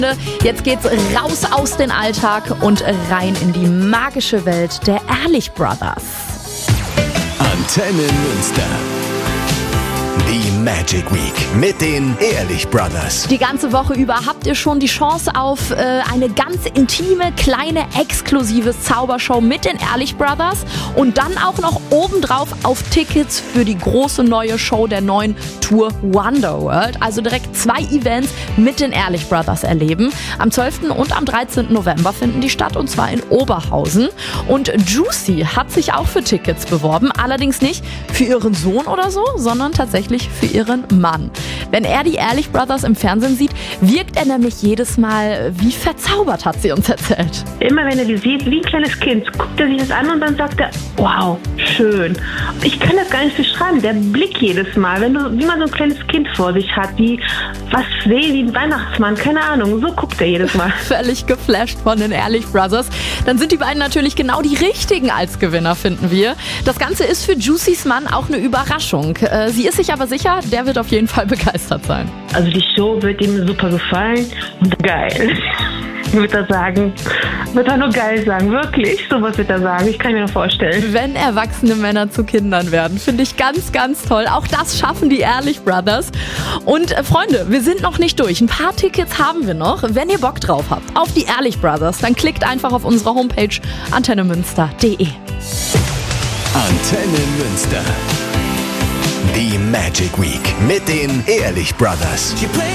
Jetzt geht's raus aus den Alltag und rein in die magische Welt der Ehrlich Brothers. Antenne Münster. Die Magic Week mit den Ehrlich Brothers. Die ganze Woche über habt ihr schon die Chance auf eine ganz intime, kleine, exklusive Zaubershow mit den Ehrlich Brothers und dann auch noch obendrauf auf Tickets für die große neue Show der neuen Tour Wonderworld. Also direkt 2 Events mit den Ehrlich Brothers erleben. Am 12. und am 13. November finden die statt, und zwar in Oberhausen. Und Juicy hat sich auch für Tickets beworben, allerdings nicht für ihren Sohn oder so, sondern tatsächlich für ihren Mann. Wenn er die Ehrlich Brothers im Fernsehen sieht, wirkt er nämlich jedes Mal wie verzaubert, hat sie uns erzählt. Immer wenn er die sieht, wie ein kleines Kind, guckt er sich das an und dann sagt er, wow, schön. Ich kann das gar nicht beschreiben, der Blick jedes Mal, wie man so ein kleines Kind vor sich hat, wie ein Weihnachtsmann, keine Ahnung, so guckt er jedes Mal. Völlig geflasht von den Ehrlich Brothers. Dann sind die beiden natürlich genau die richtigen als Gewinner, finden wir. Das Ganze ist für Juicys Mann auch eine Überraschung. Sie ist sich aber sicher, der wird auf jeden Fall begeistert sein. Also die Show wird ihm super gefallen und geil. Wird er sagen. Wird er nur geil sagen. Wirklich, sowas wird er sagen. Ich kann mir nur vorstellen. Wenn erwachsene Männer zu Kindern werden, finde ich ganz, ganz toll. Auch das schaffen die Ehrlich Brothers. Und Freunde, wir sind noch nicht durch. Ein paar Tickets haben wir noch. Wenn ihr Bock drauf habt auf die Ehrlich Brothers, dann klickt einfach auf unsere Homepage antennemünster.de. Antenne Münster. Die Magic Week mit den Ehrlich Brothers.